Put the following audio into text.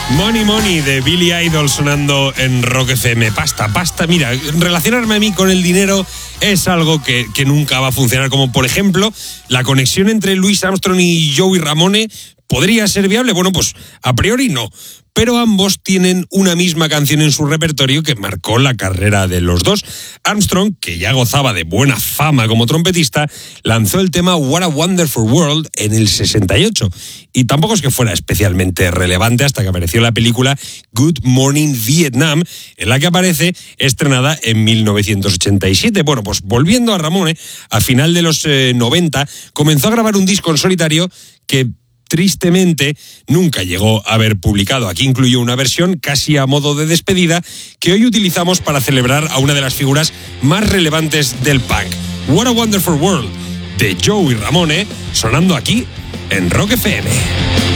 Money Money de Billy Idol sonando en Rock FM. Pasta. Mira, relacionarme a mí con el dinero es algo que nunca va a funcionar. Como por ejemplo, la conexión entre Louis Armstrong y Joey Ramone podría ser viable. Bueno, pues a priori no. Pero ambos tienen una misma canción en su repertorio que marcó la carrera de los dos. Armstrong, que ya gozaba de buena fama como trompetista, lanzó el tema What a Wonderful World en el 68. Y tampoco es que fuera especialmente relevante hasta que apareció la película Good Morning Vietnam, en la que aparece, estrenada en 1987. Bueno, pues volviendo a Ramone, a final de los 90, comenzó a grabar un disco en solitario que tristemente nunca llegó a haber publicado. Aquí incluyó una versión casi a modo de despedida que hoy utilizamos para celebrar a una de las figuras más relevantes del punk. What a Wonderful World de Joey Ramone, sonando aquí en Rock FM.